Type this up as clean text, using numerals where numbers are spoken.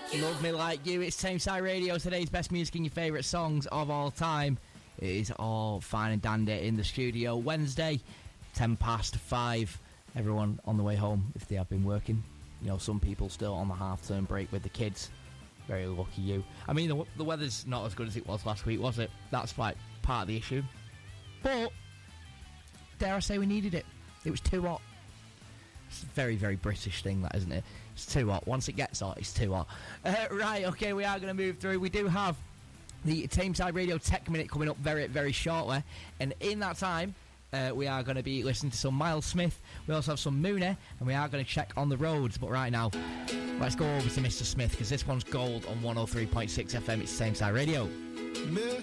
Love Me Like You. It's Tameside Radio, today's best music and your favourite songs of all time. It is all fine and dandy in the studio. Wednesday, 5:10. Everyone on the way home, if they have been working. You know, some people still on the half-term break with the kids. Very lucky you. I mean, the weather's not as good as it was last week, was it? That's like part of the issue. But, dare I say we needed it. It was too hot. It's a very, very British thing, that, isn't it? It's too hot. Once it gets hot, it's too hot. Right, okay, we are going to move through. We do have the Tameside Radio Tech Minute coming up very, very shortly. And in that time, we are going to be listening to some Miles Smith. We also have some Mooney, and we are going to check on the roads. But right now, let's go over to Mr. Smith, because this one's gold on 103.6 FM. It's Tameside Radio. Me